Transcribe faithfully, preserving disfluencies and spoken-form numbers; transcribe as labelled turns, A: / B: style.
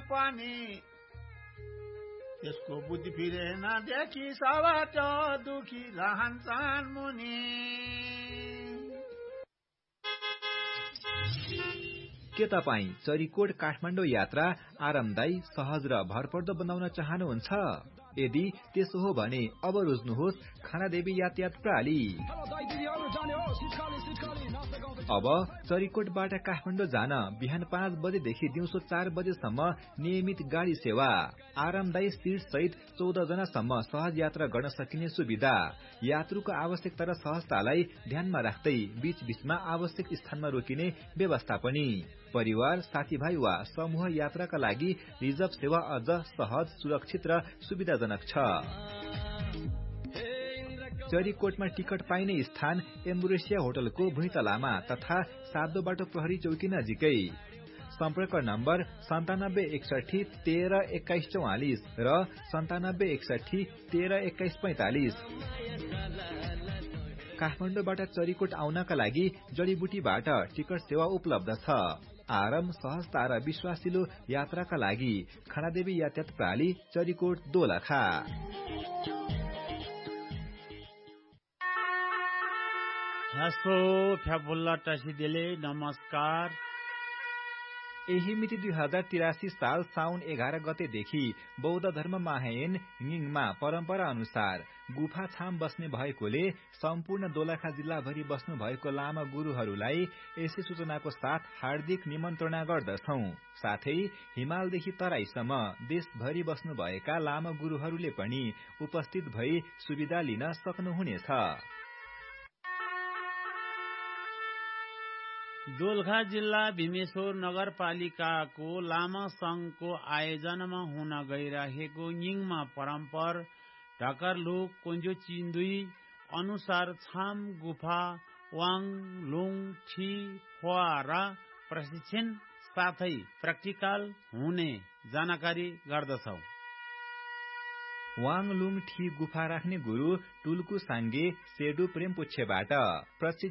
A: पनि त्यसको बुद्धि फिरेन देखि सबट दुखी रहन्छन् मुनि।
B: के तपाईँ चरीकोट काठमाडौँ यात्रा आरामदायी, सहज र भरपर्दो बनाउन चाहनुहुन्छ? यदि त्यसो हो भने अब रोज्नुहोस् खानादेवी यातायात प्रणाली। अब चरीकोटबाट काठमाडौँ जान बिहान पाँच बजेदेखि दिउँसो चार बजेसम्म नियमित गाडी सेवा, आरामदायी सीट सहित चौध जनासम्म सहज यात्रा गर्न सकिने सुविधा, यात्रुको आवश्यकता र सहजतालाई ध्यानमा राख्दै बीच बीचमा आवश्यक स्थानमा रोकिने व्यवस्था पनि। परिवार, साथीभाइ वा समूह यात्राका लागि रिजर्भ सेवा अझ सहज, सुरक्षित र सुविधाजनक छ। चरीकोटमा टिकट पाइने स्थान एम्बुरेसिया होटलको भुइँतलामा तथा सातो बाटो प्रहरी चौकी नजिकै। सम्पर्क नम्बर सन्तानब्बे एकसठी तेह्र एक्काइस चौवालिस र सन्तानब्बे एकसठी तेह्र एक्काइस पैंतालिस। काठमाडौँबाट चरीकोट आउनका लागि जडीबुटीबाट टिकट सेवा उपलब्ध छ। आराम, सहजता र विश्वासिलो यात्राका लागि खानादेवी यातायात प्रणाली, चरीकोट दोलखा।
A: हस्तो फ्याबुल्ला टसिदेले नमस्कार।
B: यही मिति दुई हजार तिरासी साल साउन एघार गतेदेखि बौद्ध धर्म महायान ङिङमा परम्परा अनुसार गुफा छाम बस्ने भएकोले सम्पूर्ण दोलखा जिल्लाभरि बस्नु भएको लामा गुरुहरूलाई यसै सूचनाको साथ हार्दिक निमन्त्रणा गर्दछौं। साथै हिमालदेखि तराईसम्म देशभरि बस्नु भएका लामा गुरुहरूले पनि उपस्थित भई सुविधा लिन सक्नुहुनेछ।
A: दोलखा जिल्ला भीमेश्वर नगरपालिकाको लामा संघको आयोजनामा हुन गइरहेको ङिङमा परम्पर ढकरलुक कोन्जो चिन्दुई अनुसार छाम गुफा वाङ लुङ ठी फुवा र प्रशिक्षण साथै प्र्याक्टिकल हुने जानकारी गर्दछौ।
B: वाङ लुङ ठी गुफा राख्ने गुरु टुल्कु साङ्गे सेडु प्रेमपुच्छेबाट